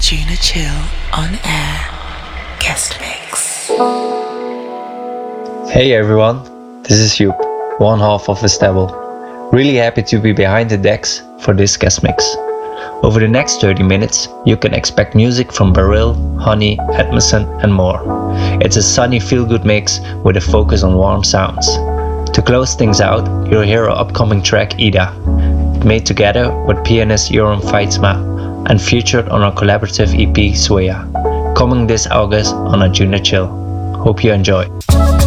Juna Chill on air guest mix. Hey everyone, this is Joep, one half of Estable. Really happy to be behind the decks for this guest mix. Over the next 30 minutes, you can expect music from Beryl, Honey, Edmondson, and more. It's a sunny feel-good mix with a focus on warm sounds. To close things out, you'll hear our upcoming track Ida, made together with pianist Joram Feidsma and featured on our collaborative EP Swea, coming this August on a Juna Chill. Hope you enjoy.